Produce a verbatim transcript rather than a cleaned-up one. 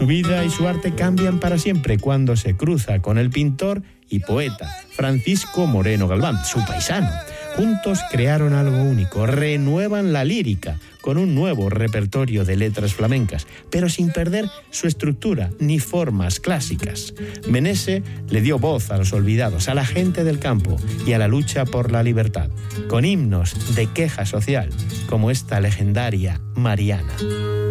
Su vida y su arte cambian para siempre cuando se cruza con el pintor y poeta Francisco Moreno Galván, su paisano. Juntos crearon algo único, renuevan la lírica con un nuevo repertorio de letras flamencas, pero sin perder su estructura ni formas clásicas. Menese le dio voz a los olvidados, a la gente del campo y a la lucha por la libertad, con himnos de queja social como esta legendaria Mariana.